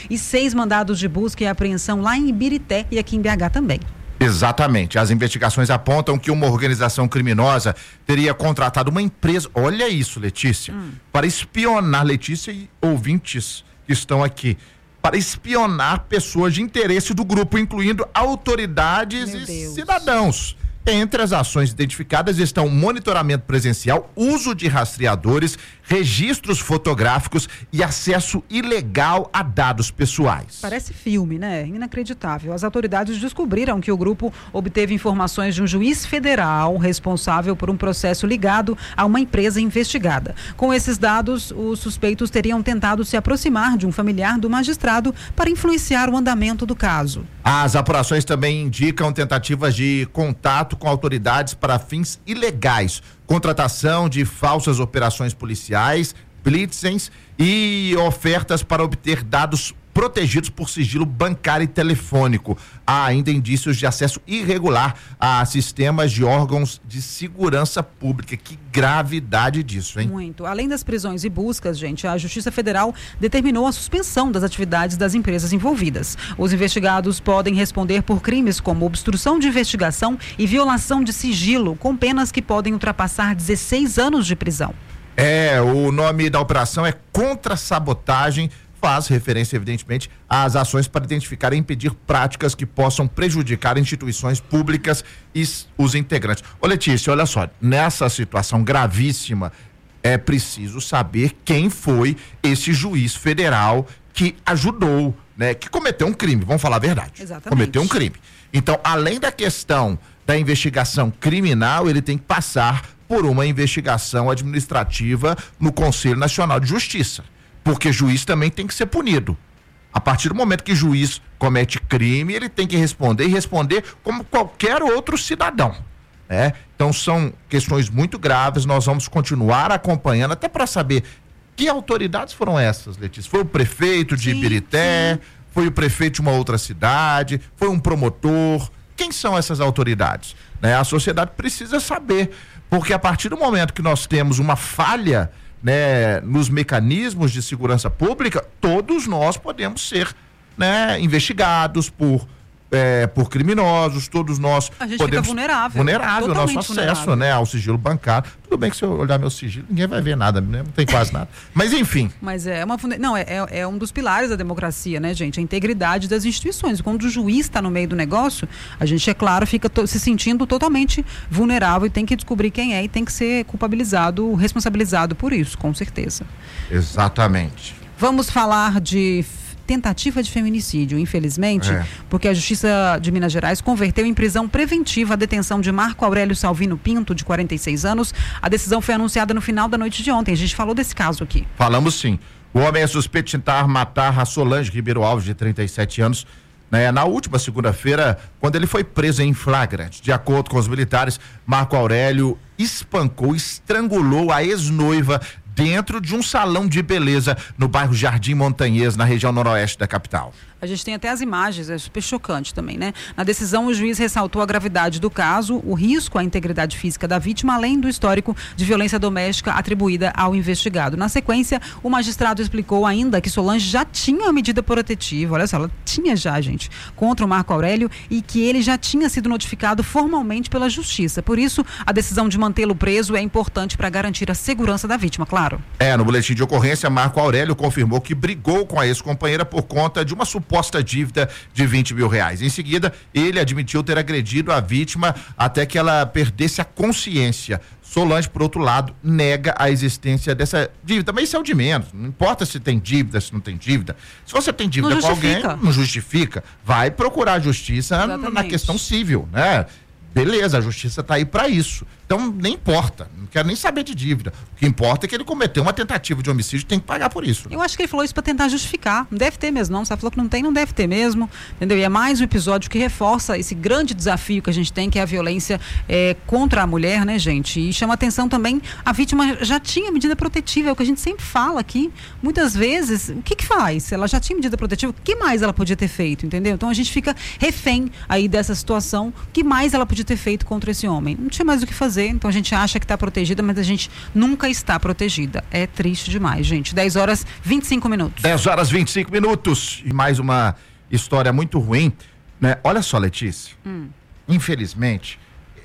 e 6 mandados de busca e apreensão lá em Ibirité e aqui em BH também. Exatamente. As investigações apontam que uma organização criminosa teria contratado uma empresa, olha isso, Letícia, para espionar, Letícia e ouvintes que estão aqui, para espionar pessoas de interesse do grupo, incluindo autoridades e cidadãos. Entre as ações identificadas estão monitoramento presencial, uso de rastreadores, registros fotográficos e acesso ilegal a dados pessoais. Parece filme, né? Inacreditável. As autoridades descobriram que o grupo obteve informações de um juiz federal responsável por um processo ligado a uma empresa investigada. Com esses dados, os suspeitos teriam tentado se aproximar de um familiar do magistrado para influenciar o andamento do caso. As apurações também indicam tentativas de contato com autoridades para fins ilegais, contratação de falsas operações policiais, blitzens e ofertas para obter dados protegidos por sigilo bancário e telefônico. Há ainda indícios de acesso irregular a sistemas de órgãos de segurança pública. Que gravidade disso, hein? Muito. Além das prisões e buscas, gente, a Justiça Federal determinou a suspensão das atividades das empresas envolvidas. Os investigados podem responder por crimes como obstrução de investigação e violação de sigilo, com penas que podem ultrapassar 16 anos de prisão. O nome da operação é contra-sabotagem, faz referência, evidentemente, às ações para identificar e impedir práticas que possam prejudicar instituições públicas e os integrantes. Ô Letícia, olha só, nessa situação gravíssima, é preciso saber quem foi esse juiz federal que ajudou, né, que cometeu um crime, vamos falar a verdade. Exatamente. Cometeu um crime. Então, além da questão da investigação criminal, ele tem que passar por uma investigação administrativa no Conselho Nacional de Justiça. Porque juiz também tem que ser punido. A partir do momento que juiz comete crime, ele tem que responder e responder como qualquer outro cidadão, né? Então são questões muito graves, nós vamos continuar acompanhando até para saber que autoridades foram essas, Letícia. Foi o prefeito de Ibirité, foi o prefeito de uma outra cidade, foi um promotor. Quem são essas autoridades? Né? A sociedade precisa saber, porque a partir do momento que nós temos uma falha, né, nos mecanismos de segurança pública, todos nós podemos ser, né, investigados por criminosos, todos nós a gente podemos... fica vulnerável. Vulnerável, nosso acesso, vulnerável, né, ao sigilo bancário. Tudo bem que se eu olhar meu sigilo, ninguém vai ver nada, né? Não tem quase nada. Mas enfim. Mas é um dos pilares da democracia, né, gente? A integridade das instituições. Quando o juiz está no meio do negócio, a gente, é claro, fica se sentindo totalmente vulnerável e tem que descobrir quem é e tem que ser culpabilizado, responsabilizado por isso, com certeza. Exatamente. Vamos falar de tentativa de feminicídio, infelizmente, porque a Justiça de Minas Gerais converteu em prisão preventiva a detenção de Marco Aurélio Salvino Pinto, de 46 anos. A decisão foi anunciada no final da noite de ontem. A gente falou desse caso aqui. Falamos sim. O homem é suspeito de tentar matar a Solange Ribeiro Alves, de 37 anos, né, na última segunda-feira, quando ele foi preso em flagrante. De acordo com os militares, Marco Aurélio espancou, estrangulou a ex-noiva dentro de um salão de beleza no bairro Jardim Montanhês, na região noroeste da capital. A gente tem até as imagens, é super chocante também, né? Na decisão, o juiz ressaltou a gravidade do caso, o risco à integridade física da vítima, além do histórico de violência doméstica atribuída ao investigado. Na sequência, o magistrado explicou ainda que Solange já tinha uma medida protetiva, olha só, ela tinha já, gente, contra o Marco Aurélio e que ele já tinha sido notificado formalmente pela justiça. Por isso, a decisão de mantê-lo preso é importante para garantir a segurança da vítima, claro. No boletim de ocorrência, Marco Aurélio confirmou que brigou com a ex-companheira por conta de uma suposta dívida de R$20 mil. Em seguida, ele admitiu ter agredido a vítima até que ela perdesse a consciência. Solange, por outro lado, nega a existência dessa dívida, mas isso é o de menos. Não importa se tem dívida, se não tem dívida. Se você tem dívida com alguém, não justifica. Vai procurar a justiça na questão civil, né? Beleza, a justiça está aí para isso. Então, nem importa, não quero nem saber de dívida. O que importa é que ele cometeu uma tentativa de homicídio, tem que pagar por isso. Eu acho que ele falou isso para tentar justificar. Não deve ter mesmo, não. Você falou que não tem, não deve ter mesmo. Entendeu? E é mais um episódio que reforça esse grande desafio que a gente tem, que é a violência contra a mulher, né, gente? E chama atenção também, a vítima já tinha medida protetiva, é o que a gente sempre fala aqui. Muitas vezes, o que faz? Se ela já tinha medida protetiva, o que mais ela podia ter feito, entendeu? Então a gente fica refém aí dessa situação. O que mais ela podia ter feito contra esse homem? Não tinha mais o que fazer. fazer, então a gente acha que está protegida, mas a gente nunca está protegida. É triste demais, gente. 10h25. 10h25. E mais uma história muito ruim, né? Olha só, Letícia. Infelizmente,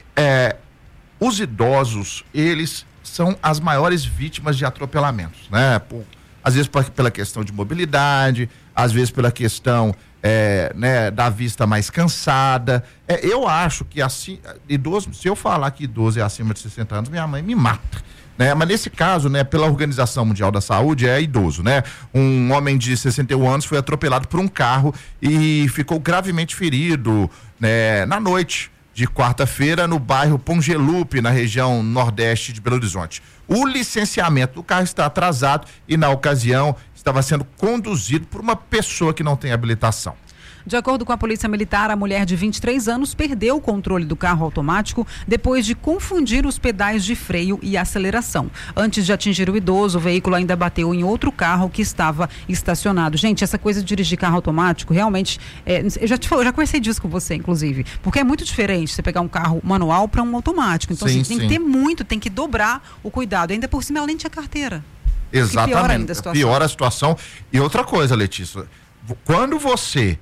os idosos, eles são as maiores vítimas de atropelamentos, né? Às vezes pela questão de mobilidade, às vezes pela questão né, da vista mais cansada. Eu acho que idoso, se eu falar que idoso é acima de 60 anos, minha mãe me mata, né? Mas nesse caso, né, pela Organização Mundial da Saúde, é idoso, né? Um homem de 61 anos foi atropelado por um carro e ficou gravemente ferido, né, na noite de quarta-feira no bairro Pongelupe, na região nordeste de Belo Horizonte. O licenciamento do carro está atrasado e, na ocasião, estava sendo conduzido por uma pessoa que não tem habilitação. De acordo com a Polícia Militar, a mulher de 23 anos perdeu o controle do carro automático depois de confundir os pedais de freio e aceleração. Antes de atingir o idoso, o veículo ainda bateu em outro carro que estava estacionado. Gente, essa coisa de dirigir carro automático, realmente, eu já conversei disso com você, inclusive, porque é muito diferente você pegar um carro manual para um automático. Então, sim, assim, tem que ter tem que dobrar o cuidado. Ainda por cima, ela nem tinha carteira. Exatamente. Piora ainda a situação. Piora a situação. E outra coisa, Letícia, quando você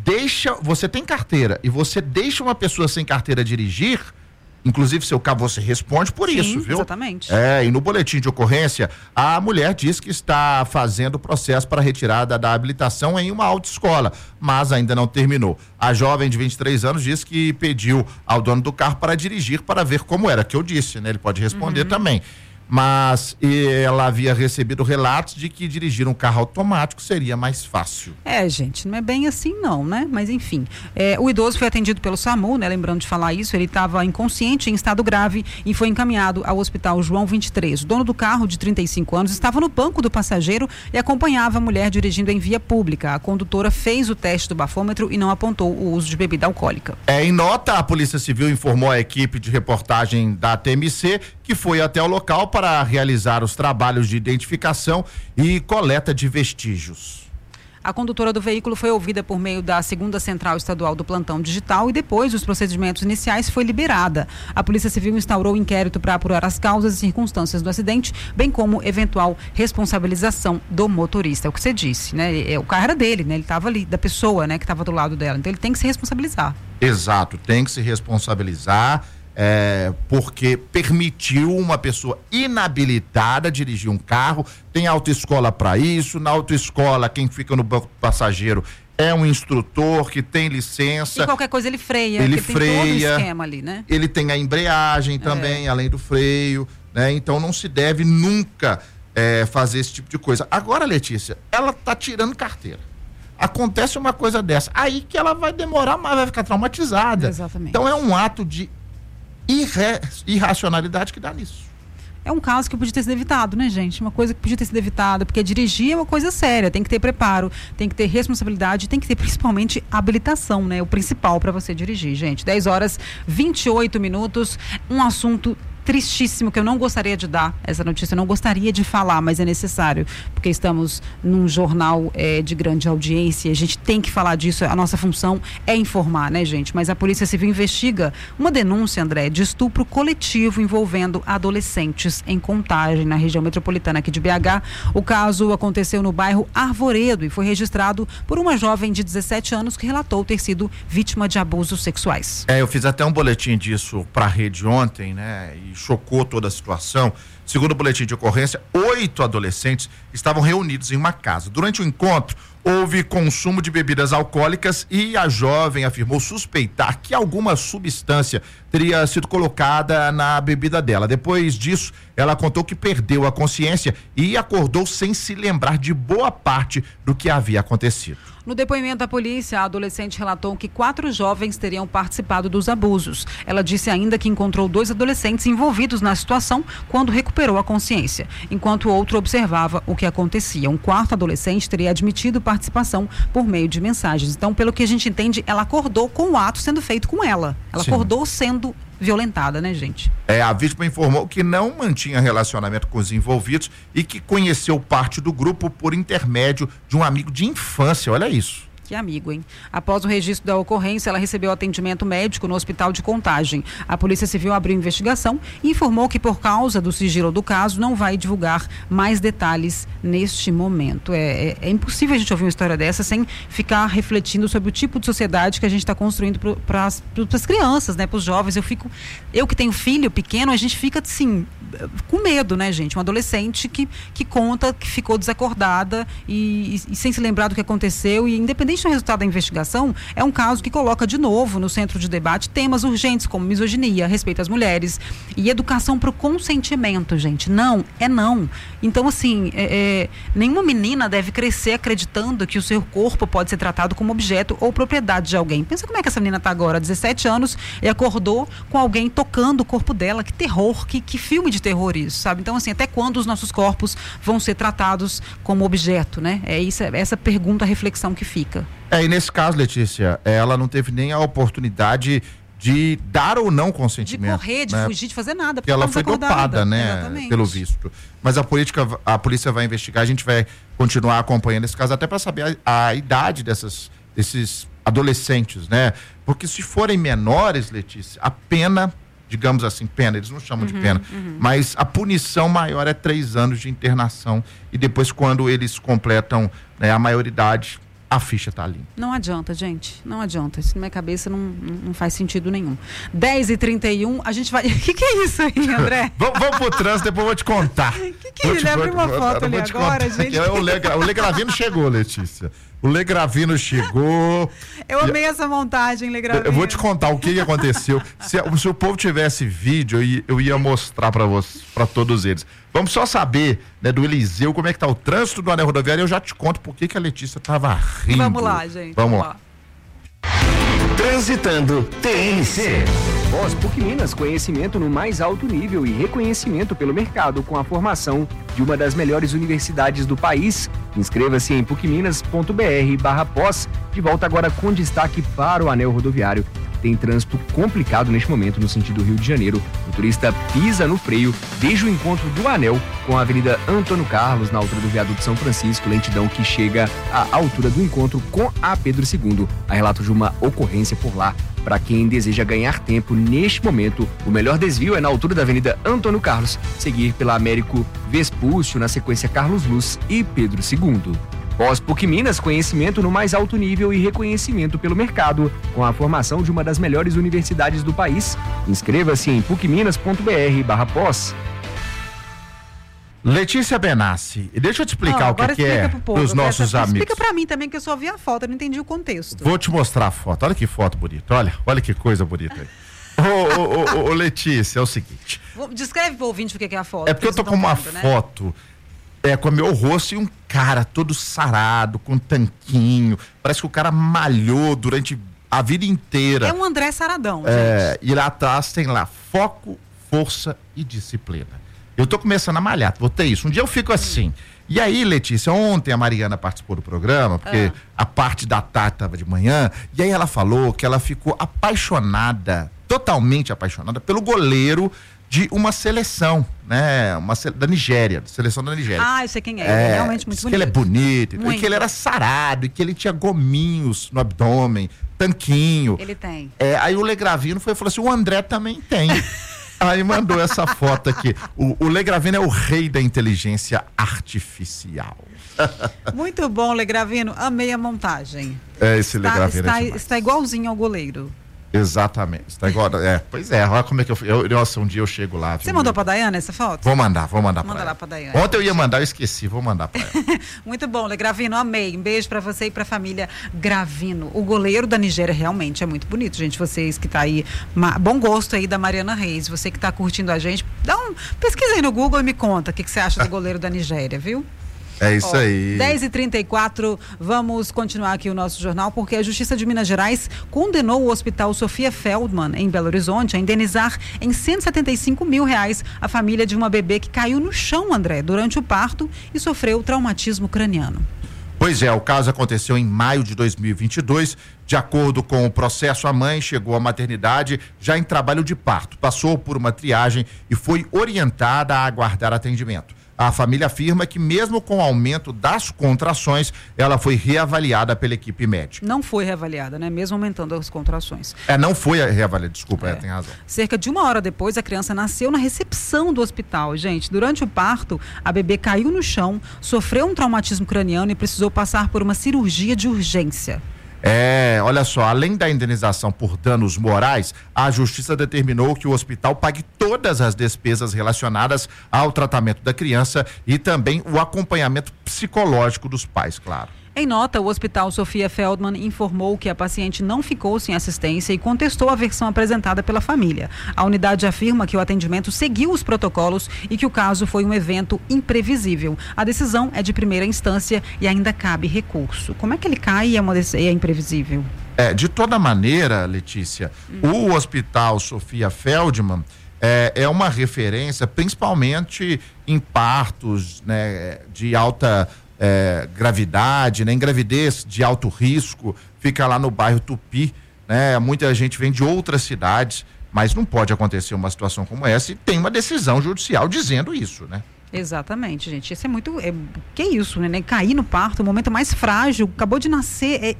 tem carteira e você deixa uma pessoa sem carteira dirigir, inclusive seu carro, você responde por isso, viu? Exatamente. E no boletim de ocorrência, a mulher diz que está fazendo o processo para retirada da habilitação em uma autoescola, mas ainda não terminou. A jovem de 23 anos diz que pediu ao dono do carro para dirigir para ver como era, que eu disse, né? Ele pode responder também. Mas ela havia recebido relatos de que dirigir um carro automático seria mais fácil. Gente, não é bem assim não, né? Mas enfim, o idoso foi atendido pelo SAMU, né? Lembrando de falar isso, ele estava inconsciente, em estado grave e foi encaminhado ao Hospital João 23. O dono do carro, de 35 anos, estava no banco do passageiro e acompanhava a mulher dirigindo em via pública. A condutora fez o teste do bafômetro e não apontou o uso de bebida alcoólica. Em nota, a Polícia Civil informou a equipe de reportagem da TMC que foi até o local para realizar os trabalhos de identificação e coleta de vestígios. A condutora do veículo foi ouvida por meio da 2ª Central Estadual do Plantão Digital e depois dos procedimentos iniciais foi liberada. A Polícia Civil instaurou um inquérito para apurar as causas e circunstâncias do acidente, bem como eventual responsabilização do motorista. É o que você disse, né? O carro era dele, né? Ele estava ali, da pessoa, né, que estava do lado dela. Então ele tem que se responsabilizar. Exato, tem que se responsabilizar. Porque permitiu uma pessoa inabilitada dirigir um carro, tem autoescola para isso, na autoescola quem fica no banco do passageiro é um instrutor que tem licença. E qualquer coisa ele freia, ele freia, tem todo o esquema ali, né? Ele tem a embreagem também, além do freio, né? Então não se deve nunca fazer esse tipo de coisa. Agora, Letícia, ela tá tirando carteira. Acontece uma coisa dessa, aí que ela vai demorar mais, vai ficar traumatizada. Exatamente. Então é um ato de irracionalidade que dá nisso. É um caso que podia ter sido evitado, né, gente? Uma coisa que podia ter sido evitada, porque dirigir é uma coisa séria, tem que ter preparo, tem que ter responsabilidade, tem que ter principalmente habilitação, né? O principal para você dirigir, gente. 10h28, um assunto tristíssimo que eu não gostaria de dar essa notícia, eu não gostaria de falar, mas é necessário, porque estamos num jornal de grande audiência, a gente tem que falar disso, a nossa função é informar, né, gente? Mas a Polícia Civil investiga uma denúncia, André, de estupro coletivo envolvendo adolescentes em Contagem, na região metropolitana aqui de BH. O caso aconteceu no bairro Arvoredo e foi registrado por uma jovem de 17 anos que relatou ter sido vítima de abusos sexuais. Eu fiz até um boletim disso para a rede ontem, né? E chocou toda a situação. Segundo o boletim de ocorrência, 8 adolescentes estavam reunidos em uma casa. Durante o encontro, houve consumo de bebidas alcoólicas e a jovem afirmou suspeitar que alguma substância teria sido colocada na bebida dela. Depois disso, ela contou que perdeu a consciência e acordou sem se lembrar de boa parte do que havia acontecido. No depoimento da polícia, a adolescente relatou que 4 jovens teriam participado dos abusos. Ela disse ainda que encontrou 2 adolescentes envolvidos na situação quando recuperou a consciência, enquanto o outro observava o que acontecia. Um 4º adolescente teria admitido participação por meio de mensagens. Então, pelo que a gente entende, ela acordou com o ato sendo feito com ela. Ela Sim. acordou sendo violentada, né, gente? A vítima informou que não mantinha relacionamento com os envolvidos e que conheceu parte do grupo por intermédio de um amigo de infância, olha isso. Que amigo, hein? Após o registro da ocorrência, ela recebeu atendimento médico no hospital de Contagem. A Polícia Civil abriu investigação e informou que, por causa do sigilo do caso, não vai divulgar mais detalhes neste momento. É impossível a gente ouvir uma história dessa sem ficar refletindo sobre o tipo de sociedade que a gente está construindo para as crianças, né? Para os jovens. Eu que tenho filho pequeno, a gente fica assim, com medo, né, gente? Um adolescente que conta que ficou desacordada e sem se lembrar do que aconteceu, e independente do resultado da investigação, é um caso que coloca de novo no centro de debate temas urgentes como misoginia, respeito às mulheres e educação para o consentimento, gente. Não, é não. Então, assim, nenhuma menina deve crescer acreditando que o seu corpo pode ser tratado como objeto ou propriedade de alguém. Pensa como é que essa menina está agora, 17 anos, e acordou com alguém tocando o corpo dela. Que terror, que filme de terror isso, sabe? Então, assim, até quando os nossos corpos vão ser tratados como objeto, né? Essa pergunta, a reflexão que fica. E nesse caso, Letícia, ela não teve nem a oportunidade de dar ou não consentimento. De correr, de fugir, de fazer nada. Porque ela foi dopada, né? Exatamente. Pelo visto. Mas a polícia vai investigar, a gente vai continuar acompanhando esse caso, até para saber a idade desses adolescentes, né? Porque se forem menores, Letícia, a pena, digamos assim, pena, eles não chamam de pena, mas a punição maior é 3 anos de internação, e depois, quando eles completam, né, a maioridade, a ficha tá ali. Não adianta, gente. Não adianta. Isso na minha cabeça não faz sentido nenhum. 10h31, a gente vai... O que é isso aí, André? Vamos pro trânsito, depois eu vou te contar. Que ele abre uma foto ali agora, gente? O Legravino chegou, Letícia. O Legravino chegou. Eu amei essa montagem, Legravino. Eu vou te contar o que aconteceu. Se o povo tivesse vídeo, eu ia mostrar para todos eles. Vamos só saber, né, do Eliseu, como é que tá o trânsito do anel rodoviário, e eu já te conto por que a Letícia tava rindo. Vamos lá, gente. Vamos lá. Transitando TNC. Pós PUC Minas, conhecimento no mais alto nível e reconhecimento pelo mercado com a formação de uma das melhores universidades do país. Inscreva-se em pucminas.br/pós. De volta agora com destaque para o anel rodoviário. Tem trânsito complicado neste momento no sentido Rio de Janeiro. O turista pisa no freio desde o encontro do anel com a Avenida Antônio Carlos, na altura do viaduto São Francisco, lentidão que chega à altura do encontro com a Pedro II. Há relato de uma ocorrência por lá. Para quem deseja ganhar tempo neste momento, o melhor desvio é na altura da Avenida Antônio Carlos, seguir pela Américo Vespúcio, na sequência Carlos Luz e Pedro II. Pós PUC Minas, conhecimento no mais alto nível e reconhecimento pelo mercado, com a formação de uma das melhores universidades do país. Inscreva-se em pucminas.br/pós. Letícia Benassi, deixa eu te explicar o que é dos nossos amigos. Explica pra mim também, que eu só vi a foto, eu não entendi o contexto. Vou te mostrar a foto, olha que foto bonita, olha que coisa bonita aí. Ô, Letícia, é o seguinte. Descreve pro ouvinte o que é a foto. É porque eu tô com uma foto, com o meu rosto e um cara todo sarado, com um tanquinho, parece que o cara malhou durante a vida inteira. É um André Saradão, gente. E lá atrás tem lá, foco, força e disciplina. Eu tô começando a malhar, vou ter isso. Um dia eu fico assim. E aí, Letícia, ontem a Mariana participou do programa, porque a parte da tarde estava de manhã, e aí ela falou que ela ficou apaixonada, totalmente apaixonada, pelo goleiro de uma seleção, né? Da Nigéria, seleção da Nigéria. Eu sei quem é. Ele é realmente muito bonito. Que ele é bonito, muito. E que ele era sarado, e que ele tinha gominhos no abdômen, tanquinho. Ele tem. Aí o Legravino falou assim, o André também tem. Aí mandou essa foto aqui. O Legravino é o rei da inteligência artificial. Muito bom, Legravino. Amei a montagem. Esse Legravino está igualzinho ao goleiro. Exatamente. Está igual. Pois é, olha como é que nossa, um dia eu chego lá. Você mandou pra Daiane essa foto? Vou mandar pra ela. Manda lá pra Daiane. Ontem eu ia mandar, eu esqueci, vou mandar pra ela. Muito bom, Legravino, amei. Um beijo pra você e pra família Gravino. O goleiro da Nigéria realmente é muito bonito, gente. Vocês que tá aí, bom gosto aí da Mariana Reis. Você que tá curtindo a gente, pesquisa aí no Google e me conta o que você acha do goleiro da Nigéria, viu? É isso aí. 10h34, vamos continuar aqui o nosso jornal, porque a Justiça de Minas Gerais condenou o Hospital Sofia Feldman, em Belo Horizonte, a indenizar em R$175 mil a família de uma bebê que caiu no chão, André, durante o parto e sofreu traumatismo craniano. Pois é, o caso aconteceu em maio de 2022. De acordo com o processo, a mãe chegou à maternidade já em trabalho de parto, passou por uma triagem e foi orientada a aguardar atendimento. A família afirma que mesmo com o aumento das contrações, ela foi reavaliada pela equipe médica. Não foi reavaliada, né? Mesmo aumentando as contrações. Não foi reavaliada, desculpa, tem razão. Cerca de 1 hora depois, a criança nasceu na recepção do hospital, gente. Durante o parto, a bebê caiu no chão, sofreu um traumatismo craniano e precisou passar por uma cirurgia de urgência. Olha só, além da indenização por danos morais, a justiça determinou que o hospital pague todas as despesas relacionadas ao tratamento da criança e também o acompanhamento psicológico dos pais, claro. Em nota, o Hospital Sofia Feldman informou que a paciente não ficou sem assistência e contestou a versão apresentada pela família. A unidade afirma que o atendimento seguiu os protocolos e que o caso foi um evento imprevisível. A decisão é de primeira instância e ainda cabe recurso. Como é que ele cai e é imprevisível? De toda maneira, Letícia, o Hospital Sofia Feldman é uma referência principalmente em partos, né, de alta gravidade, né? Em gravidez de alto risco, fica lá no bairro Tupi, né? Muita gente vem de outras cidades, mas não pode acontecer uma situação como essa e tem uma decisão judicial dizendo isso, né? Exatamente, gente. Isso é muito. Que isso, né? Cair no parto, o momento mais frágil, acabou de nascer,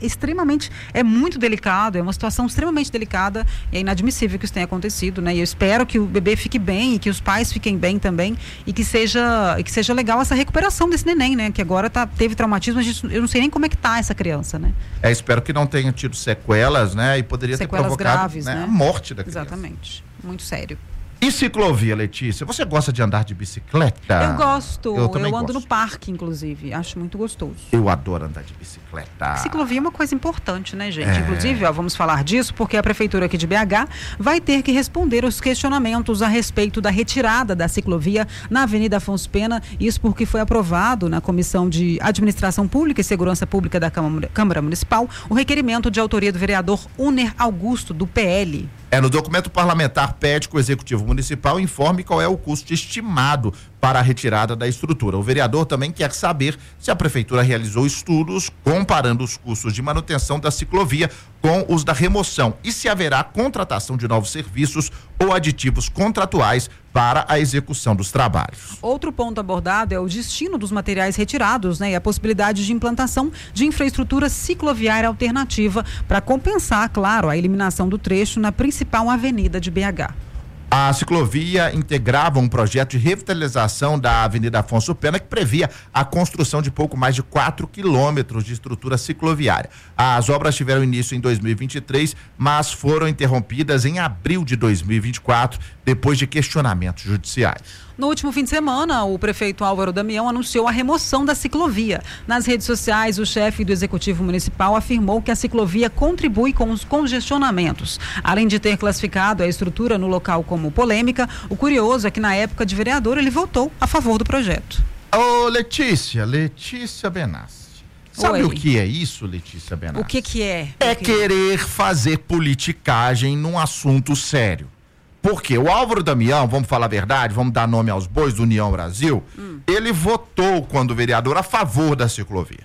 é muito delicado, é uma situação extremamente delicada e é inadmissível que isso tenha acontecido, né? E eu espero que o bebê fique bem e que os pais fiquem bem também e que seja legal essa recuperação desse neném, né? Que agora teve traumatismo, eu não sei nem como é que tá essa criança, né? Espero que não tenha tido sequelas, né? E poderia ter provocado graves, né? A morte da criança. Exatamente. Muito sério. E ciclovia, Letícia? Você gosta de andar de bicicleta? Eu gosto. Eu ando gosto. no parque, inclusive. Acho muito gostoso. Eu adoro andar de bicicleta. Ciclovia é uma coisa importante, né, gente? Inclusive, vamos falar disso porque a prefeitura aqui de BH vai ter que responder os questionamentos a respeito da retirada da ciclovia na Avenida Afonso Pena. Isso porque foi aprovado na Comissão de Administração Pública e Segurança Pública da Câmara Municipal o requerimento de autoria do vereador Uner Augusto, do PL. No documento parlamentar pede que o Executivo Municipal informe qual é o custo estimado para a retirada da estrutura. O vereador também quer saber se a Prefeitura realizou estudos comparando os custos de manutenção da ciclovia com os da remoção e se haverá contratação de novos serviços ou aditivos contratuais para a execução dos trabalhos. Outro ponto abordado é o destino dos materiais retirados, né? E a possibilidade de implantação de infraestrutura cicloviária alternativa para compensar, claro, a eliminação do trecho na principal avenida de BH. A ciclovia integrava um projeto de revitalização da Avenida Afonso Pena que previa a construção de pouco mais de 4 quilômetros de estrutura cicloviária. As obras tiveram início em 2023, mas foram interrompidas em abril de 2024, depois de questionamentos judiciais. No último fim de semana, o prefeito Álvaro Damião anunciou a remoção da ciclovia. Nas redes sociais, o chefe do Executivo Municipal afirmou que a ciclovia contribui com os congestionamentos. Além de ter classificado a estrutura no local como polêmica, o curioso é que na época de vereador ele votou a favor do projeto. Ô, Letícia Benassi. Sabe Oi. o que é isso, Letícia Benassi? O que é? Querer fazer politicagem num assunto sério. Porque o Álvaro Damião, vamos falar a verdade, vamos dar nome aos bois do União Brasil, ele votou, quando vereador, a favor da ciclovia.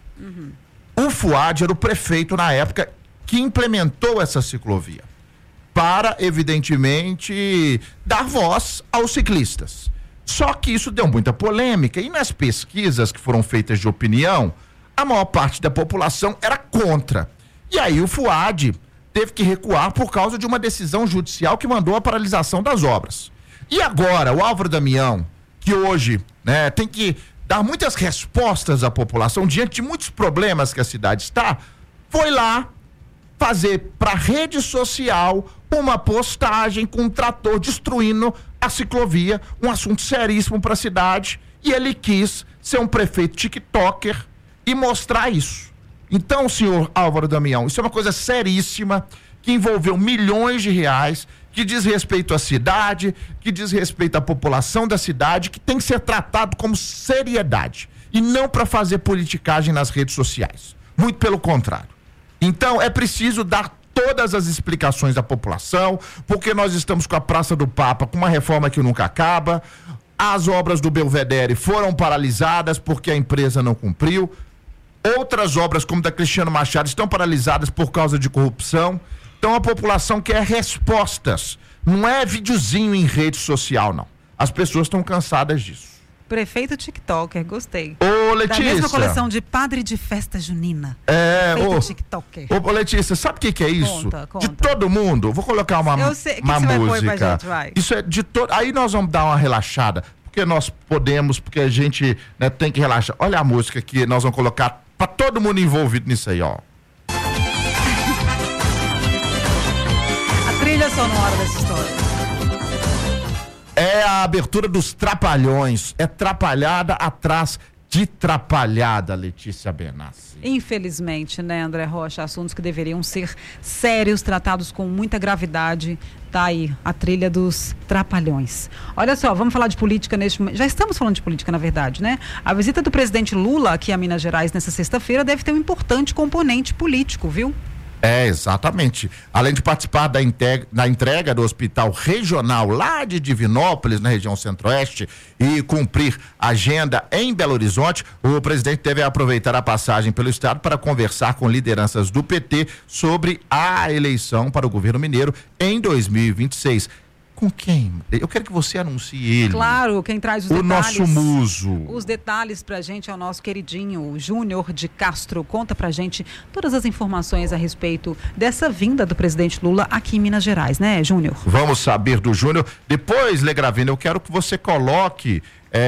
O Fuad era o prefeito na época que implementou essa ciclovia para, evidentemente, dar voz aos ciclistas. Só que isso deu muita polêmica e nas pesquisas que foram feitas de opinião, a maior parte da população era contra. E aí o Fuad teve que recuar por causa de uma decisão judicial que mandou a paralisação das obras. E agora, o Álvaro Damião, que hoje, né, tem que dar muitas respostas à população diante de muitos problemas que a cidade está, foi lá fazer para rede social uma postagem com um trator destruindo a ciclovia, um assunto seríssimo para a cidade, e ele quis ser um prefeito tiktoker e mostrar isso. Então, senhor Álvaro Damião, isso é uma coisa seríssima, que envolveu milhões de reais, que diz respeito à cidade, que diz respeito à população da cidade, que tem que ser tratado como seriedade e não para fazer politicagem nas redes sociais. Muito pelo contrário. Então, é preciso dar todas as explicações à população, porque nós estamos com a Praça do Papa com uma reforma que nunca acaba, as obras do Belvedere foram paralisadas porque a empresa não cumpriu. Outras obras, como da Cristiano Machado, estão paralisadas por causa de corrupção. Então a população quer respostas. Não é videozinho em rede social, não. As pessoas estão cansadas disso. Prefeito TikToker, gostei. Ô, Letícia. Da mesma coleção de padre de festa junina. TikToker. Ô, Letícia, sabe o que é isso? Conta. De todo mundo. Vou colocar uma música. Vai pôr pra gente, vai. Isso é de todo. Aí nós vamos dar uma relaxada. Porque nós podemos, porque a gente, né, tem que relaxar. Olha a música que nós vamos colocar pra todo mundo envolvido nisso aí, ó. A trilha sonora dessa história. É a abertura dos Trapalhões. É trapalhada atrás de trapalhada, Letícia Benassi. Infelizmente, né, André Rocha? Assuntos que deveriam ser sérios, tratados com muita gravidade. Tá aí, a trilha dos Trapalhões. Olha só, vamos falar de política neste momento. Já estamos falando de política, na verdade, né? A visita do presidente Lula aqui a Minas Gerais nessa sexta-feira deve ter um importante componente político, viu? É, exatamente. Além de participar da entrega do hospital regional lá de Divinópolis, na região centro-oeste, e cumprir agenda em Belo Horizonte, o presidente deve aproveitar a passagem pelo estado para conversar com lideranças do PT sobre a eleição para o governo mineiro em 2026. Com quem? Eu quero que você anuncie ele. Claro, quem traz os detalhes. O nosso muso. Os detalhes pra gente é o nosso queridinho Júnior de Castro. Conta pra gente todas as informações a respeito dessa vinda do presidente Lula aqui em Minas Gerais, né, Júnior? Vamos saber do Júnior. Depois, Legravina, eu quero que você coloque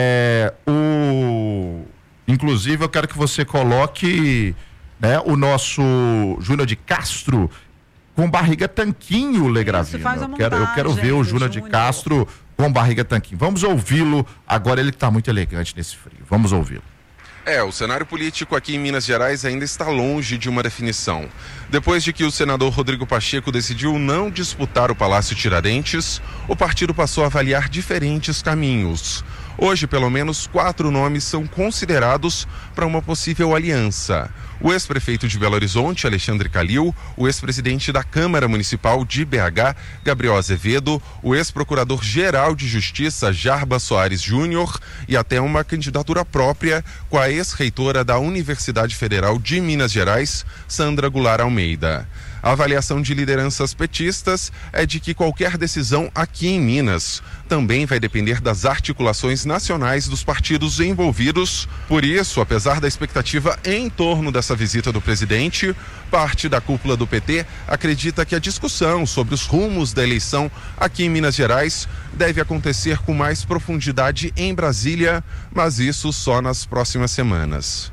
Inclusive, eu quero que você coloque, né, o nosso Júnior de Castro com barriga tanquinho, Legravina. Eu quero ver o Júnior de Castro com barriga tanquinho. Vamos ouvi-lo agora, ele que está muito elegante nesse frio. Vamos ouvi-lo. O cenário político aqui em Minas Gerais ainda está longe de uma definição. Depois de que o senador Rodrigo Pacheco decidiu não disputar o Palácio Tiradentes, o partido passou a avaliar diferentes caminhos. Hoje, pelo menos 4 nomes são considerados para uma possível aliança. O ex-prefeito de Belo Horizonte, Alexandre Calil, o ex-presidente da Câmara Municipal de BH, Gabriel Azevedo, o ex-procurador-geral de Justiça, Jarba Soares Júnior, e até uma candidatura própria com a ex-reitora da Universidade Federal de Minas Gerais, Sandra Goulart Almeida. A avaliação de lideranças petistas é de que qualquer decisão aqui em Minas também vai depender das articulações nacionais dos partidos envolvidos. Por isso, apesar da expectativa em torno dessa visita do presidente, parte da cúpula do PT acredita que a discussão sobre os rumos da eleição aqui em Minas Gerais deve acontecer com mais profundidade em Brasília, mas isso só nas próximas semanas.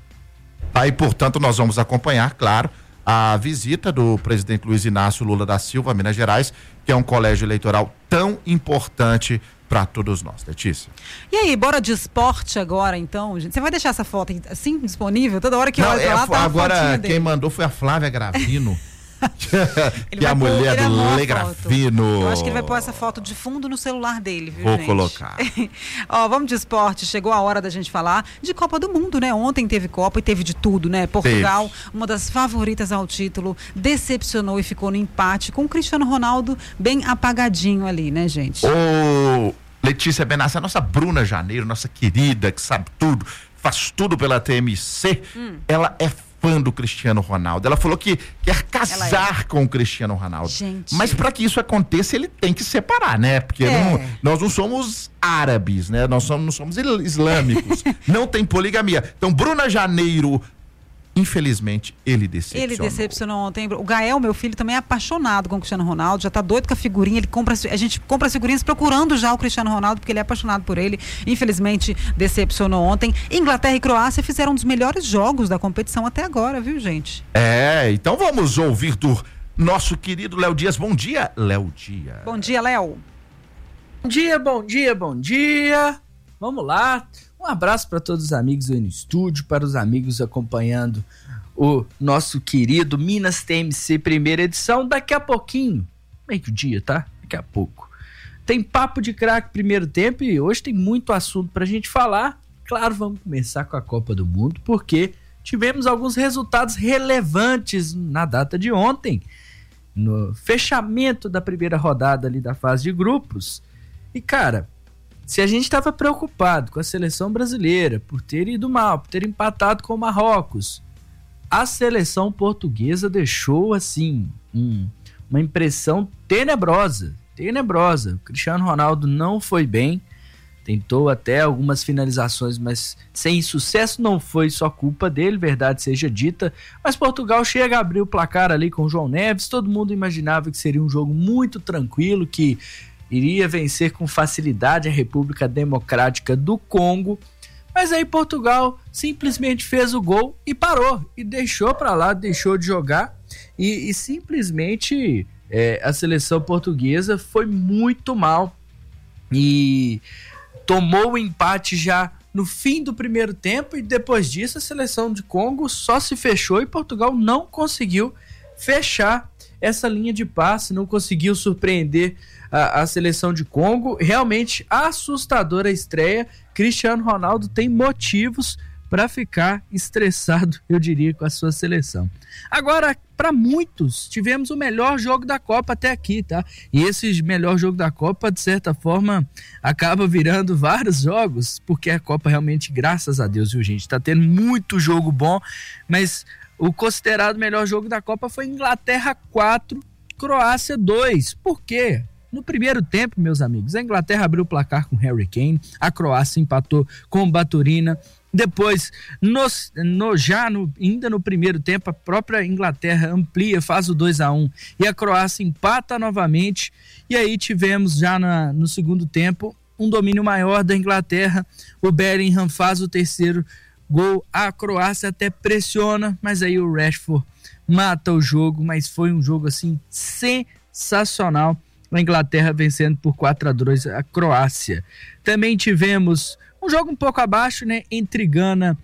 Aí, portanto, nós vamos acompanhar, claro, a visita do presidente Luiz Inácio Lula da Silva a Minas Gerais, que é um colégio eleitoral tão importante para todos nós, Letícia. E aí, bora de esporte agora, então, gente? Você vai deixar essa foto assim disponível? Toda hora que eu olho pra lá, tá agora quem mandou foi a Flávia Gravino. Que é a mulher do Legravino. Eu acho que ele vai pôr essa foto de fundo no celular dele, viu, Vou gente? colocar. Ó, vamos de esporte. Chegou a hora da gente falar de Copa do Mundo, né? Ontem teve Copa e teve de tudo, né? Portugal, uma das favoritas ao título, decepcionou e ficou no empate com o Cristiano Ronaldo bem apagadinho ali, né, gente? Ô, Letícia Benassi, a nossa Bruna Janeiro, nossa querida, que sabe tudo, faz tudo pela TMC, ela é fã do Cristiano Ronaldo. Ela falou que quer casar com o Cristiano Ronaldo. Gente. Mas para que isso aconteça, ele tem que separar, né? Porque nós não somos árabes, né? Nós não somos islâmicos. Não tem poligamia. Então, Bruna Janeiro, infelizmente, ele decepcionou. Ele decepcionou ontem. O Gael, meu filho, também é apaixonado com o Cristiano Ronaldo, já tá doido com a figurinha, a gente compra as figurinhas procurando já o Cristiano Ronaldo, porque ele é apaixonado por ele. Infelizmente, decepcionou ontem. Inglaterra e Croácia fizeram um dos melhores jogos da competição até agora, viu, gente? Então vamos ouvir do nosso querido Léo Dias. Bom dia, Léo Dias. Bom dia, Léo. Bom dia. Vamos lá. Um abraço para todos os amigos aí no estúdio, para os amigos acompanhando o nosso querido Minas TMC primeira edição. Daqui a pouquinho, meio-dia, tá? Daqui a pouco. Tem papo de craque primeiro tempo e hoje tem muito assunto pra gente falar. Claro, vamos começar com a Copa do Mundo, porque tivemos alguns resultados relevantes na data de ontem, no fechamento da primeira rodada ali da fase de grupos. E, cara, se a gente estava preocupado com a seleção brasileira por ter ido mal, por ter empatado com o Marrocos, a seleção portuguesa deixou, assim, uma impressão tenebrosa. O Cristiano Ronaldo não foi bem, tentou até algumas finalizações, mas sem sucesso. Não foi só culpa dele, verdade seja dita, mas Portugal chega a abrir o placar ali com o João Neves. Todo mundo imaginava que seria um jogo muito tranquilo, que iria vencer com facilidade a República Democrática do Congo, mas aí Portugal simplesmente fez o gol e parou, e deixou para lá, deixou de jogar, e simplesmente a seleção portuguesa foi muito mal e tomou o empate já no fim do primeiro tempo, e depois disso a seleção de Congo só se fechou e Portugal não conseguiu fechar essa linha de passe, não conseguiu surpreender a seleção de Congo. Realmente assustadora a estreia. Cristiano Ronaldo tem motivos para ficar estressado, eu diria, com a sua seleção. Agora, para muitos, tivemos o melhor jogo da Copa até aqui, tá? E esse melhor jogo da Copa, de certa forma, acaba virando vários jogos, porque a Copa realmente, graças a Deus, viu, gente? Tá tendo muito jogo bom, mas o considerado melhor jogo da Copa foi Inglaterra 4, Croácia 2. Por quê? No primeiro tempo, meus amigos, a Inglaterra abriu o placar com Harry Kane, a Croácia empatou com Baturina. Depois, ainda no primeiro tempo, a própria Inglaterra amplia, faz o 2-1 e a Croácia empata novamente. E aí tivemos já no segundo tempo um domínio maior da Inglaterra. O Bellingham faz o terceiro gol, a Croácia até pressiona, mas aí o Rashford mata o jogo. Mas foi um jogo assim sensacional. A Inglaterra vencendo por 4-2 a Croácia. Também tivemos um jogo um pouco abaixo, né, entre Gana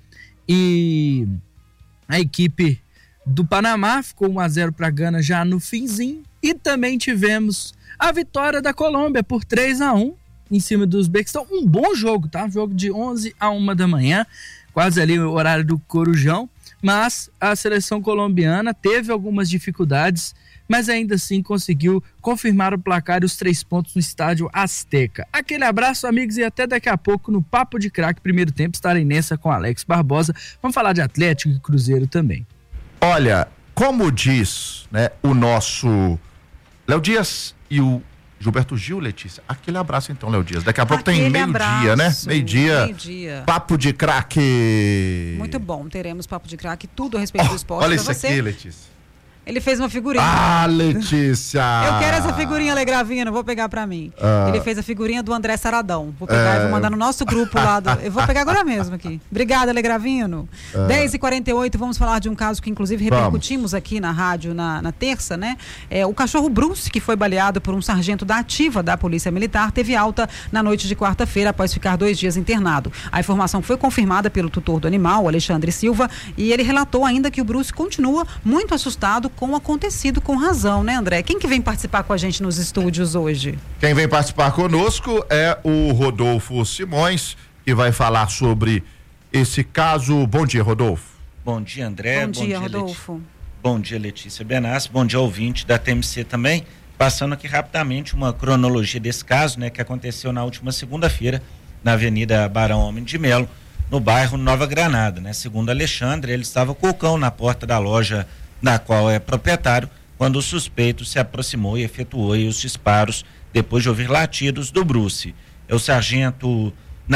e a equipe do Panamá. Ficou 1-0 para Gana já no finzinho. E também tivemos a vitória da Colômbia por 3-1 em cima do Uzbequistão. Um bom jogo, tá? Um jogo de 11 a 1 da manhã, quase ali o horário do Corujão. Mas a seleção colombiana teve algumas dificuldades, mas ainda assim conseguiu confirmar o placar e os 3 pontos no estádio Azteca. Aquele abraço, amigos, e até daqui a pouco no Papo de Craque, primeiro tempo, estarei nessa com Alex Barbosa. Vamos falar de Atlético e Cruzeiro também. Olha, como diz, né, o nosso Léo Dias e o Gilberto Gil, Letícia, aquele abraço então, Léo Dias. Daqui a pouco tem meio-dia, né? Meio-dia. Papo de Craque. Muito bom, teremos Papo de Craque, tudo a respeito do esporte. Olha isso aqui, Letícia. Ele fez uma figurinha. Ah, Letícia! Eu quero essa figurinha, Legravinha, não vou pegar pra mim. Ele fez a figurinha do André Saradão. Vou pegar e vou mandar no nosso grupo lá. Eu vou pegar agora mesmo aqui. Obrigada, Legravino. 10h48, vamos falar de um caso que inclusive repercutimos aqui na rádio na terça, né? O cachorro Bruce, que foi baleado por um sargento da ativa da Polícia Militar, teve alta na noite de quarta-feira após ficar 2 dias internado. A informação foi confirmada pelo tutor do animal, Alexandre Silva, e ele relatou ainda que o Bruce continua muito assustado com o acontecido, com razão, né, André? Quem que vem participar com a gente nos estúdios hoje? Quem vem participar conosco é o Rodolfo Simões, que vai falar sobre esse caso. Bom dia, Rodolfo. Bom dia, André. Bom dia, Rodolfo. Bom dia, Letícia Benassi. Bom dia, ouvinte da TMC também. Passando aqui rapidamente uma cronologia desse caso, né, que aconteceu na última segunda-feira, na Avenida Barão Homem de Melo, no bairro Nova Granada, né? Segundo Alexandre, ele estava com o cão na porta da loja da qual é proprietário, quando o suspeito se aproximou e efetuou os disparos depois de ouvir latidos do Bruce. O sargento,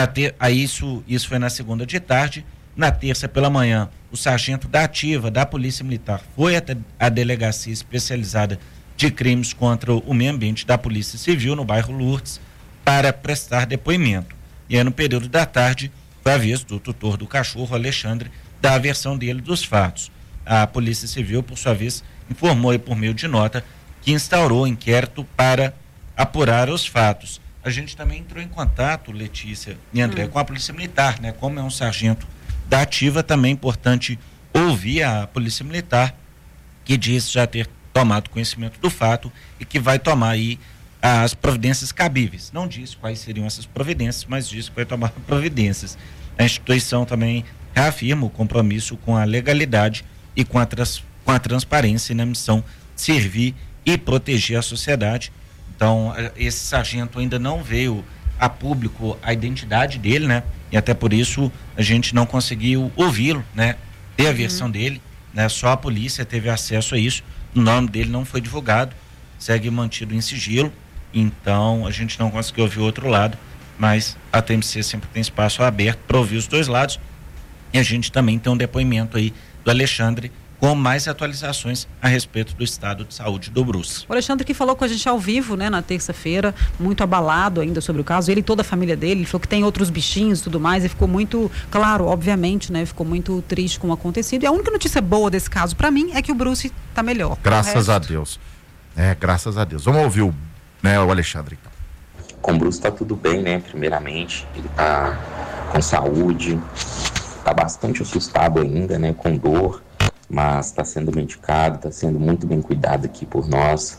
isso foi na segunda de tarde. Na terça pela manhã, o sargento da ativa da Polícia Militar foi até a delegacia especializada de crimes contra o meio ambiente da Polícia Civil no bairro Lourdes para prestar depoimento. E aí no período da tarde foi a vez do tutor do cachorro, Alexandre, dar a versão dele dos fatos. A Polícia Civil, por sua vez, informou por meio de nota que instaurou inquérito para apurar os fatos. A gente também entrou em contato, Letícia e André, com a Polícia Militar, né? Como é um sargento da ativa, também é importante ouvir a Polícia Militar, que diz já ter tomado conhecimento do fato e que vai tomar aí as providências cabíveis. Não diz quais seriam essas providências, mas diz que vai tomar providências. A instituição também reafirma o compromisso com a legalidade e com a transparência e na missão de servir e proteger a sociedade. Então, esse sargento ainda não veio a público a identidade dele, né? E até por isso a gente não conseguiu ouvi-lo, né? Ter a versão dele, né? Só a polícia teve acesso a isso. O nome dele não foi divulgado, segue mantido em sigilo. Então, a gente não conseguiu ouvir o outro lado, mas a TMC sempre tem espaço aberto para ouvir os dois lados, e a gente também tem um depoimento aí do Alexandre com mais atualizações a respeito do estado de saúde do Bruce. O Alexandre que falou com a gente ao vivo, né, na terça-feira, muito abalado ainda sobre o caso, ele e toda a família dele, ele falou que tem outros bichinhos e tudo mais, e ficou muito, claro, obviamente, né, ficou muito triste com o acontecido, e a única notícia boa desse caso pra mim é que o Bruce tá melhor. Graças a Deus. Graças a Deus. Vamos ouvir o Alexandre, então. Com o Bruce tá tudo bem, né, primeiramente, ele tá com saúde, tá bastante assustado ainda, né, com dor, mas está sendo medicado, está sendo muito bem cuidado aqui por nós.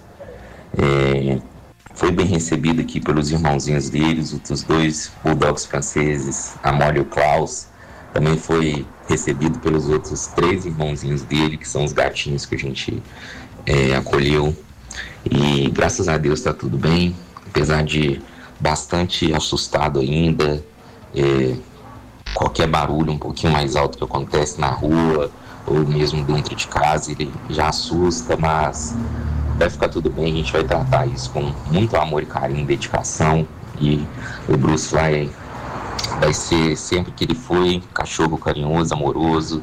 Foi bem recebido aqui pelos irmãozinhos deles, os dois bulldogs franceses, a Molly e o Klaus. Também foi recebido pelos outros 3 irmãozinhos dele, que são os gatinhos que a gente acolheu. E graças a Deus está tudo bem, apesar de bastante assustado ainda. Qualquer barulho um pouquinho mais alto que acontece na rua, ou mesmo dentro de casa, ele já assusta, mas vai ficar tudo bem, a gente vai tratar isso com muito amor e carinho e dedicação, e o Bruce vai ser sempre que ele foi, cachorro carinhoso, amoroso.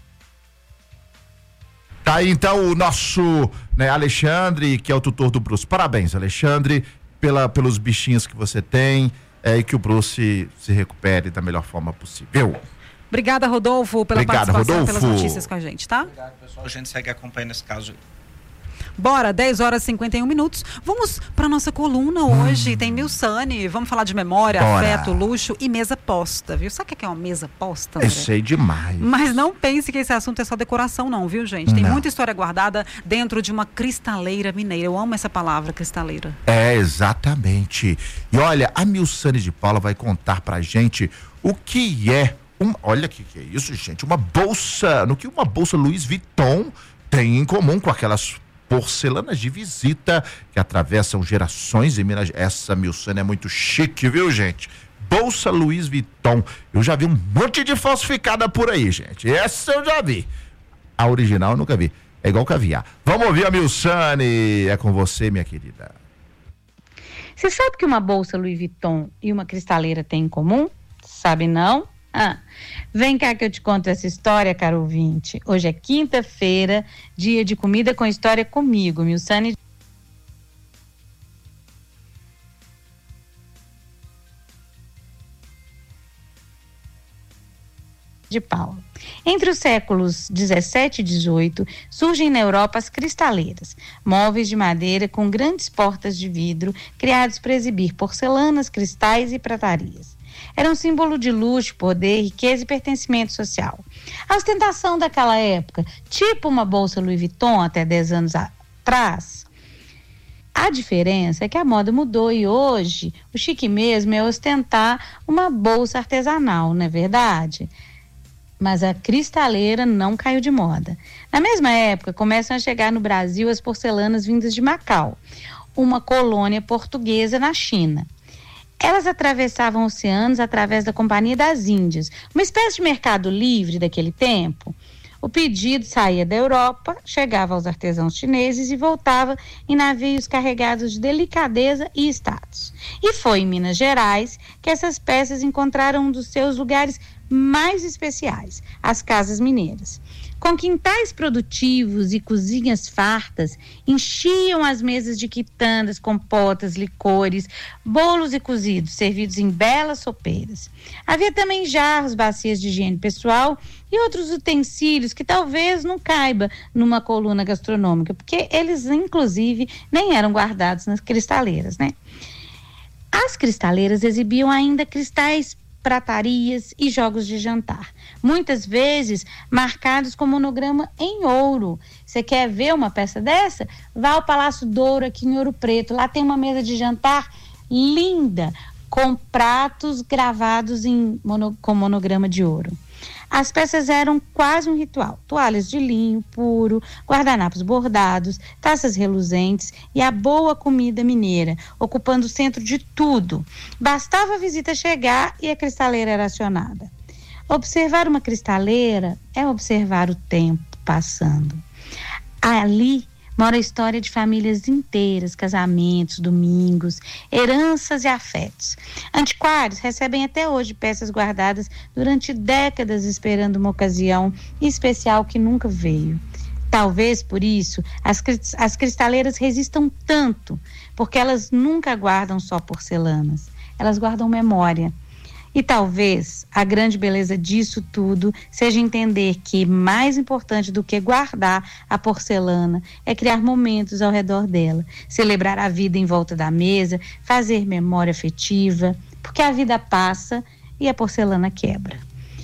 Tá aí então o nosso, né, Alexandre, que é o tutor do Bruce. Parabéns, Alexandre, pelos bichinhos que você tem, e que o Bruce se recupere da melhor forma possível. Obrigada, Rodolfo, pela participação, pelas notícias com a gente, tá? Obrigado, pessoal. A gente segue acompanhando esse caso aí. Bora, 10h51. Vamos para nossa coluna hoje. Tem Milsane. Vamos falar de memória, Bora. afeto, luxo e mesa posta, viu? Sabe o que é uma mesa posta? Eu sei demais. Mas não pense que esse assunto é só decoração, não, viu, gente? Tem muita história guardada dentro de uma cristaleira mineira. Eu amo essa palavra, cristaleira. Exatamente. E olha, a Milsane de Paula vai contar pra gente o que é. Olha que é isso, gente. Uma bolsa. No que uma bolsa Louis Vuitton tem em comum com aquelas porcelanas de visita que atravessam gerações em Minas. Essa Milsane é muito chique, viu, gente? Bolsa Louis Vuitton. Eu já vi um monte de falsificada por aí, gente. Essa eu já vi. A original eu nunca vi. É igual caviar. Vamos ouvir a Milsane. É com você, minha querida. Você sabe que uma bolsa Louis Vuitton e uma cristaleira têm em comum? Sabe não? Vem cá que eu te conto essa história, caro ouvinte. Hoje é quinta-feira, dia de comida com história comigo, Milsane de Paula. Entre os séculos 17 e 18, surgem na Europa as cristaleiras, móveis de madeira com grandes portas de vidro, criados para exibir porcelanas, cristais e pratarias. Era um símbolo de luxo, poder, riqueza e pertencimento social. A ostentação daquela época, tipo uma bolsa Louis Vuitton até 10 anos atrás. A diferença é que a moda mudou e hoje o chique mesmo é ostentar uma bolsa artesanal, não é verdade? Mas a cristaleira não caiu de moda. Na mesma época, começam a chegar no Brasil as porcelanas vindas de Macau, uma colônia portuguesa na China. Elas atravessavam oceanos através da Companhia das Índias, uma espécie de mercado livre daquele tempo. O pedido saía da Europa, chegava aos artesãos chineses e voltava em navios carregados de delicadeza e status. E foi em Minas Gerais que essas peças encontraram um dos seus lugares mais especiais, as casas mineiras. Com quintais produtivos e cozinhas fartas, enchiam as mesas de quitandas, compotas, licores, bolos e cozidos, servidos em belas sopeiras. Havia também jarros, bacias de higiene pessoal e outros utensílios que talvez não caiba numa coluna gastronômica, porque eles, inclusive, nem eram guardados nas cristaleiras, né? As cristaleiras exibiam ainda cristais, pratarias e jogos de jantar, muitas vezes marcados com monograma em ouro. Você quer ver uma peça dessa? Vá ao Palácio Douro aqui em Ouro Preto, lá tem uma mesa de jantar linda, com pratos gravados com monograma de ouro. As peças eram quase um ritual: toalhas de linho puro, guardanapos bordados, taças reluzentes e a boa comida mineira, ocupando o centro de tudo. Bastava a visita chegar e a cristaleira era acionada. Observar uma cristaleira é observar o tempo passando. Ali mora a história de famílias inteiras, casamentos, domingos, heranças e afetos. Antiquários recebem até hoje peças guardadas durante décadas esperando uma ocasião especial que nunca veio. Talvez por isso as cristaleiras resistam tanto, porque elas nunca guardam só porcelanas, elas guardam memória. E talvez a grande beleza disso tudo seja entender que mais importante do que guardar a porcelana é criar momentos ao redor dela, celebrar a vida em volta da mesa, fazer memória afetiva, porque a vida passa e a porcelana quebra.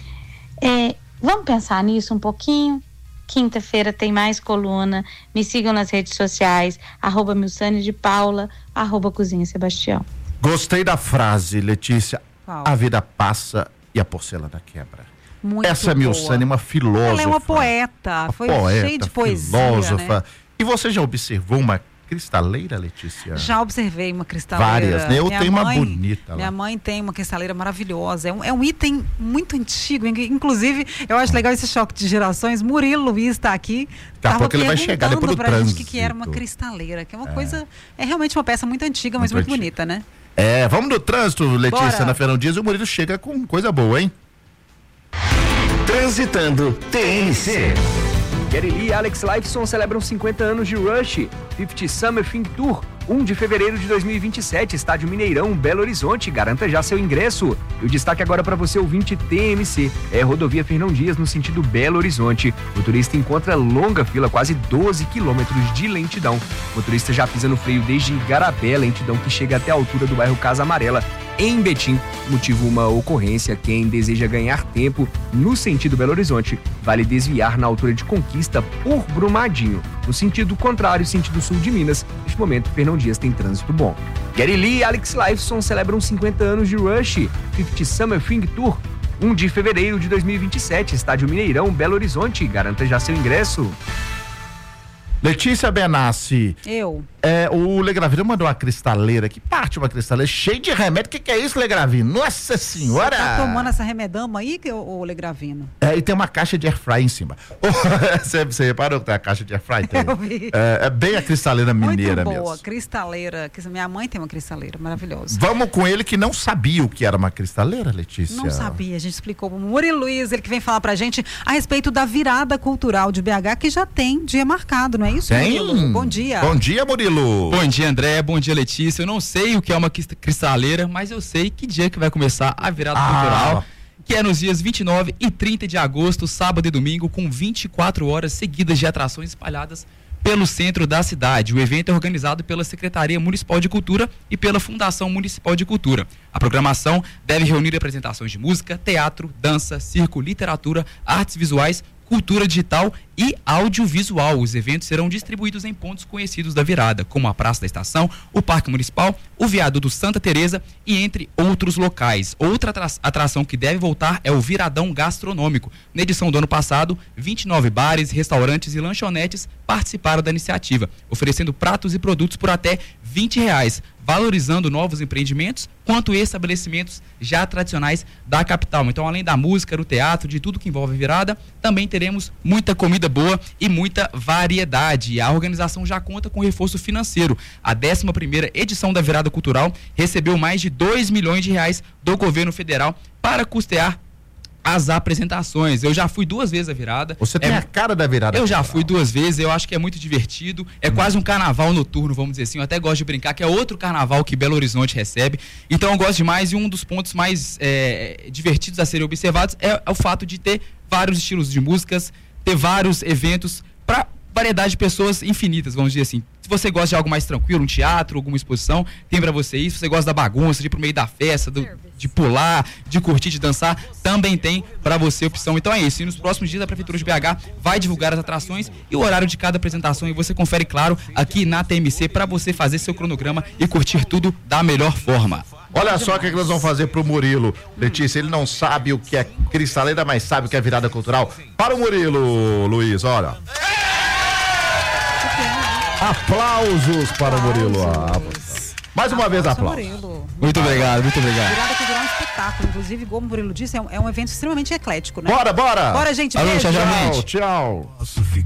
Vamos pensar nisso um pouquinho? Quinta-feira tem mais coluna. Me sigam nas redes sociais, @Milsane de Paula, @Cozinha Sebastião. Gostei da frase, Letícia. Qual? A vida passa e a porcelana quebra. Muito Essa Milsane é uma filósofa. Ela é uma poeta. Foi cheia de poesia, filósofa. né? E você já observou uma cristaleira, Letícia? Já observei uma cristaleira. Várias, né? Eu tenho uma bonita lá. Minha mãe tem uma cristaleira maravilhosa. É um item muito antigo. Inclusive, eu acho legal esse choque de gerações. Murilo Luiz está aqui. Daqui a pouco ele vai chegar depois do trânsito. Que era uma cristaleira, que é uma coisa... É realmente uma peça muito antiga, mas muito bonita, né? Vamos no trânsito, Letícia, Bora. na Fernão Dias, e o Murilo chega com coisa boa, hein? Transitando TMC. Geddy Lee e Alex Lifeson celebram 50 anos de Rush. 50 Summer Thing Tour, 1 de fevereiro de 2027, Estádio Mineirão, Belo Horizonte. Garanta já seu ingresso. E o destaque agora para você, ouvinte TMC, é rodovia Fernão Dias, no sentido Belo Horizonte. O motorista encontra longa fila, quase 12 quilômetros de lentidão. O motorista já pisa no freio desde Igarapé, lentidão que chega até a altura do bairro Casa Amarela, em Betim. Motivo uma ocorrência. Quem deseja ganhar tempo no sentido Belo Horizonte vale desviar na altura de Conquista por Brumadinho. No sentido contrário, sentido sul de Minas, neste momento Fernão Dias tem trânsito bom. Geddy Lee e Alex Lifeson celebram 50 anos de Rush. 50 Summer Thing Tour, 1 de fevereiro de 2027, Estádio Mineirão, Belo Horizonte. Garanta já seu ingresso. Letícia Benassi. Eu. O Legravino mandou uma cristaleira aqui, uma cristaleira cheia de remédio. O que é isso, Legravino? Nossa senhora! Você tá tomando essa remedama aí, ô Legravino? E tem uma caixa de airfry em cima. Você reparou que tem a caixa de airfry? Eu vi. É bem a cristaleira mineira mesmo. Muito boa, mesmo. Cristaleira. Minha mãe tem uma cristaleira maravilhosa. Vamos com ele que não sabia o que era uma cristaleira, Letícia? Não sabia, a gente explicou pro Murilo Luiz, ele que vem falar pra gente a respeito da virada cultural de BH, que já tem dia marcado, não é isso, tem? Murilo? Bom dia. Bom dia, Murilo. Bom dia, André. Bom dia, Letícia. Eu não sei o que é uma cristaleira, mas eu sei que dia que vai começar a virada cultural, que é nos dias 29 e 30 de agosto, sábado e domingo, com 24 horas seguidas de atrações espalhadas pelo centro da cidade. O evento é organizado pela Secretaria Municipal de Cultura e pela Fundação Municipal de Cultura. A programação deve reunir apresentações de música, teatro, dança, circo, literatura, artes visuais, cultura digital e audiovisual. Os eventos serão distribuídos em pontos conhecidos da virada, como a Praça da Estação, o Parque Municipal, o Viaduto Santa Teresa e entre outros locais. Outra atração que deve voltar é o Viradão Gastronômico. Na edição do ano passado, 29 bares, restaurantes e lanchonetes participaram da iniciativa, oferecendo pratos e produtos por até R$20, valorizando novos empreendimentos quanto estabelecimentos já tradicionais da capital. Então, além da música, do teatro, de tudo que envolve a virada, também teremos muita comida boa e muita variedade. A organização já conta com reforço financeiro. A 11ª edição da Virada Cultural recebeu mais de R$2 milhões do governo federal para custear as apresentações. Eu já fui 2 vezes à virada. Você tem a cara da virada. Eu já fui 2 vezes, eu acho que é muito divertido. É quase um carnaval noturno, vamos dizer assim. Eu até gosto de brincar que é outro carnaval que Belo Horizonte recebe. Então eu gosto demais, e um dos pontos mais divertidos a serem observados é o fato de ter vários estilos de músicas, ter vários eventos para variedade de pessoas infinitas, vamos dizer assim. Se você gosta de algo mais tranquilo, um teatro, alguma exposição, tem pra você isso. Se você gosta da bagunça, de ir pro meio da festa, de pular, de curtir, de dançar, também tem pra você opção. Então é isso. E nos próximos dias a Prefeitura de BH vai divulgar as atrações e o horário de cada apresentação. E você confere, claro, aqui na TMC pra você fazer seu cronograma e curtir tudo da melhor forma. Olha só o que nós vamos fazer pro Murilo. Letícia, ele não sabe o que é cristaleira, mas sabe o que é virada cultural. Para o Murilo, Luiz, olha. Aplausos para o Murilo. Mais uma vez, aplausos. Muito obrigado, muito obrigado. Virada cultural é um espetáculo. Inclusive, como o Murilo disse, é um evento extremamente eclético, né? Bora! Bora, gente. Alô, Beijo. tchau.